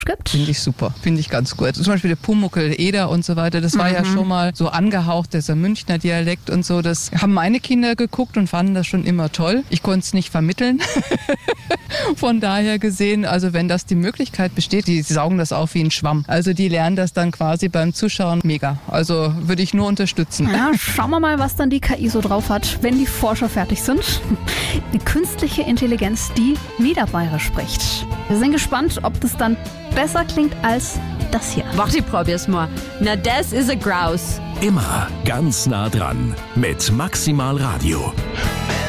gibt. Finde ich super, finde ich ganz gut. Zum Beispiel der Pumuckl, Eder und so weiter, das war ja schon mal so angehaucht, dieser Münchner Dialekt und so. Das haben meine Kinder geguckt und fanden das schon immer toll. Ich konnte es nicht vermitteln. Von daher gesehen, also wenn das die Möglichkeit besteht, die saugen das auf wie ein Schwamm. Also die lernen das dann quasi beim Zuschauen mega. Also würde ich nur unterstützen. Ja, schauen wir mal, was dann die KI so drauf hat, wenn die Forscher fertig sind. Die künstliche Intelligenz, die Niederbayerisch spricht. Wir sind gespannt, ob das dann besser klingt als das hier. Warte, ich probier's mal. Na, das ist ein Graus. Immer ganz nah dran mit Maximal Radio.